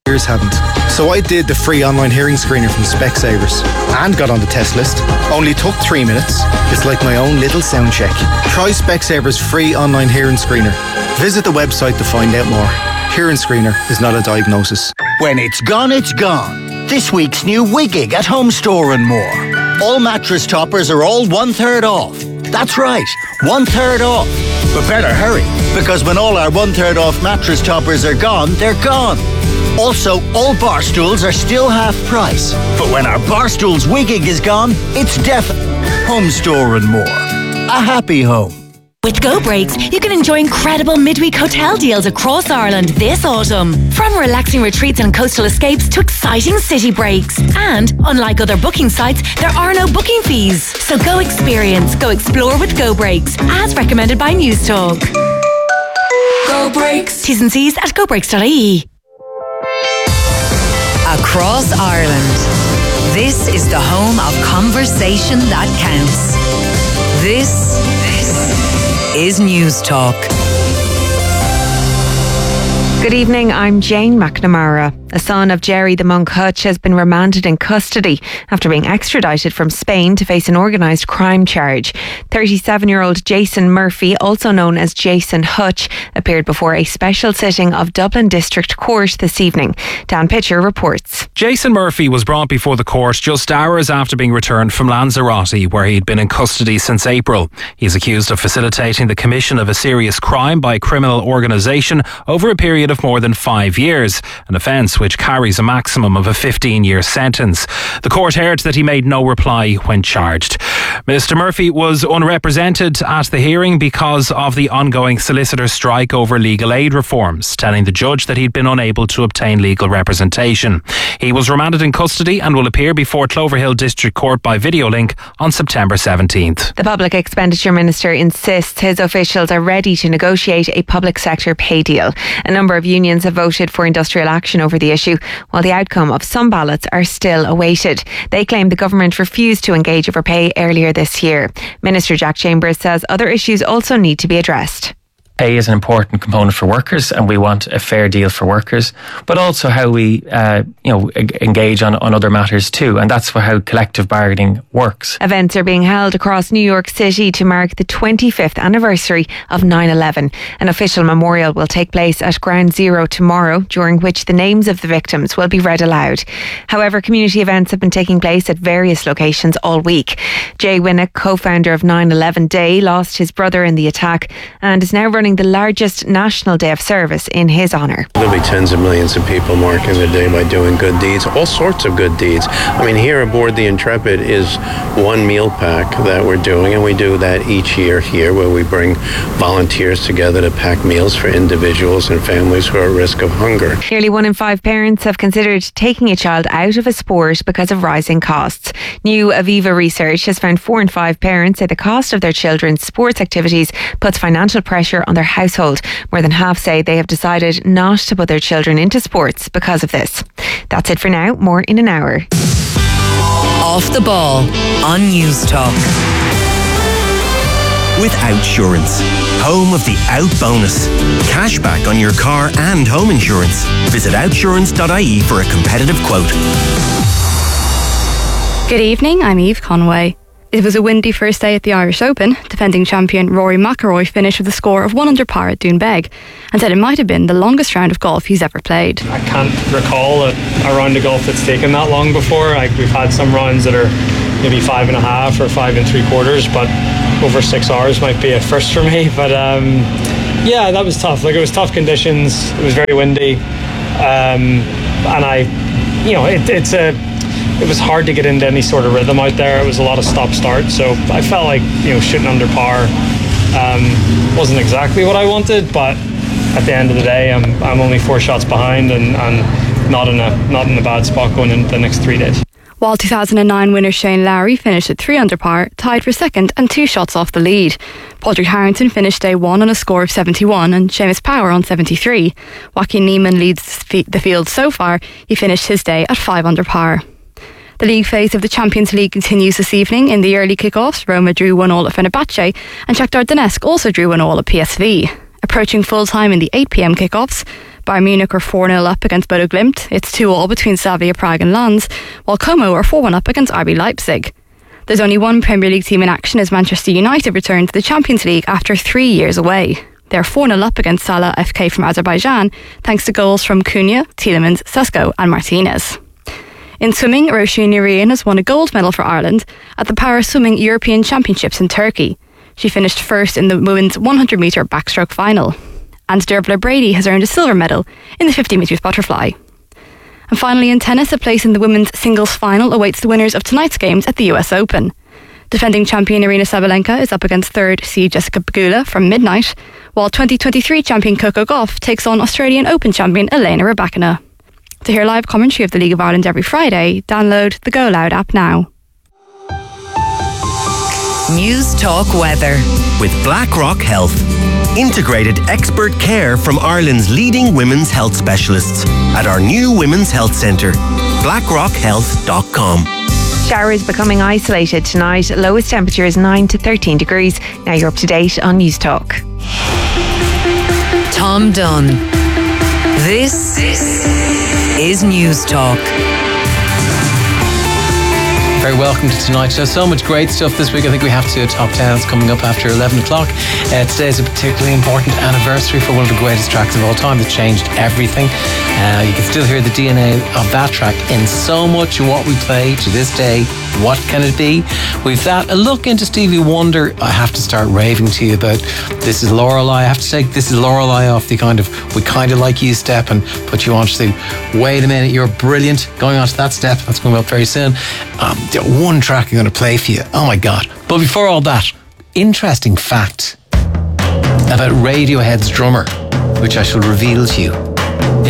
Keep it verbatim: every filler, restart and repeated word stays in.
ears hadn't. So I did the free online hearing screener from Specsavers and got on the test list. Only took three minutes. It's like my own little sound check. Try Specsavers free online hearing screener. Visit the website to find out more. Hearing screener is not a diagnosis. When it's gone, it's gone. This week's new Wiggig at Home Store and More. All mattress toppers are all one third off. That's right, one third off. But better hurry, because when all our one third off mattress toppers are gone, they're gone. Also, all bar stools are still half price. But when our bar stools Wiggig is gone, it's definitely Home Store and More. A happy home. With Go Breaks, you can enjoy incredible midweek hotel deals across Ireland this autumn. From relaxing retreats and coastal escapes to exciting city breaks. And, unlike other booking sites, there are no booking fees. So go experience, go explore with Go Breaks, as recommended by News Talk. Go Breaks. T's and C's at go breaks dot I E. Across Ireland, this is the home of conversation that counts. This, this is News Talk. Good evening, I'm Jane McNamara. A son of Jerry the Monk Hutch has been remanded in custody after being extradited from Spain to face an organised crime charge. thirty-seven-year-old Jason Murphy, also known as Jason Hutch, appeared before a special sitting of Dublin District Court this evening. Dan Pitcher reports. Jason Murphy was brought before the court just hours after being returned from Lanzarote, where he'd been in custody since April. He's accused of facilitating the commission of a serious crime by a criminal organisation over a period of more than five years, an offence which carries a maximum of a fifteen-year sentence. The court heard that he made no reply when charged. Mister Murphy was unrepresented at the hearing because of the ongoing solicitor strike over legal aid reforms, telling the judge that he'd been unable to obtain legal representation. He was remanded in custody and will appear before Cloverhill District Court by video link on September seventeenth. The Public Expenditure Minister insists his officials are ready to negotiate a public sector pay deal. A number of unions have voted for industrial action over the issue, while the outcome of some ballots are still awaited. They claim the government refused to engage over pay earlier this year. Minister Jack Chambers says other issues also need to be addressed. Pay is an important component for workers, and we want a fair deal for workers, but also how we uh, you know, engage on, on other matters too, and that's how collective bargaining works. Events are being held across New York City to mark the twenty-fifth anniversary of nine eleven. An official memorial will take place at Ground Zero tomorrow, during which the names of the victims will be read aloud. However, community events have been taking place at various locations all week. Jay Winnick, co-founder of nine eleven Day, lost his brother in the attack and is now running the largest national day of service in his honour. There'll be tens of millions of people marking the day by doing good deeds, all sorts of good deeds. I mean, here aboard the Intrepid is one meal pack that we're doing, and we do that each year here, where we bring volunteers together to pack meals for individuals and families who are at risk of hunger. Nearly one in five parents have considered taking a child out of a sport because of rising costs. New Aviva research has found four in five parents say the cost of their children's sports activities puts financial pressure on their household. More than half say they have decided not to put their children into sports because of this. That's it for now. More in an hour. Off the Ball on News Talk. With Outsurance, home of the Out Bonus. Cashback on your car and home insurance. Visit outsurance dot I E for a competitive quote. Good evening, I'm Eve Conway. It was a windy first day at the Irish Open. Defending champion Rory McIlroy finished with a score of one under par at Doonbeg and said it might have been the longest round of golf he's ever played. I can't recall a, a round of golf that's taken that long before. Like, we've had some rounds that are maybe five and a half or five and three quarters, but over six hours might be a first for me. But um, yeah, that was tough. Like, it was tough conditions. It was very windy, um, and I, you know, it, it's a. It was hard to get into any sort of rhythm out there. It was a lot of stop-start, so I felt like, you know, shooting under par um, wasn't exactly what I wanted. But at the end of the day, I'm I'm only four shots behind and, and not in a not in a bad spot going into the next three days. While two thousand nine winner Shane Lowry finished at three under par, tied for second and two shots off the lead. Padraig Harrington finished day one on a score of seventy-one and Seamus Power on seventy-three. Joaquin Niemann leads the field so far. He finished his day at five under par. The league phase of the Champions League continues this evening. In the early kick-offs, Roma drew one all at Fenerbahce and Shakhtar Donetsk also drew one all at P S V. Approaching full-time in the eight p.m. kick-offs, Bayern Munich are four nil up against Bodo Glimt. It's two all between Slavia Prague and Lens, while Como are four one up against R B Leipzig. There's only one Premier League team in action as Manchester United return to the Champions League after three years away. They're four nil up against Salah F K from Azerbaijan, thanks to goals from Cunha, Tielemans, Sesko and Martinez. In swimming, Roisin Narian has won a gold medal for Ireland at the Para Swimming European Championships in Turkey. She finished first in the women's one hundred metre backstroke final. And Dervla Brady has earned a silver medal in the fifty metres butterfly. And finally in tennis, a place in the women's singles final awaits the winners of tonight's games at the U S Open. Defending champion Arina Sabalenka is up against third seed Jessica Pegula from midnight, while twenty twenty-three champion Coco Gauff takes on Australian Open champion Elena Rybakina. To hear live commentary of the League of Ireland every Friday, download the Go Loud app now. News Talk Weather. With BlackRock Health. Integrated expert care from Ireland's leading women's health specialists at our new Women's Health Centre. blackrock health dot com. Showers becoming isolated tonight. Lowest temperature is nine to thirteen degrees. Now you're up to date on News Talk. Tom Dunn. This is News Talk. Very welcome to tonight's show. So much great stuff this week. I think we have to top ten. It's coming up after eleven o'clock. Uh, today is a particularly important anniversary for one of the greatest tracks of all time that changed everything. Uh, you can still hear the D N A of that track in so much of what we play to this day. What can it be? We've that a look into Stevie Wonder. I have to start raving to you about This Is Lorelei. I have to take This Is Lorelei off the kind of We Kind of Like You step and put you onto the wait a minute, you're brilliant. Going on to that step. That's coming up very soon. Um, one track I'm going to play for you. Oh my God. But before all that, interesting fact about Radiohead's drummer, which I shall reveal to you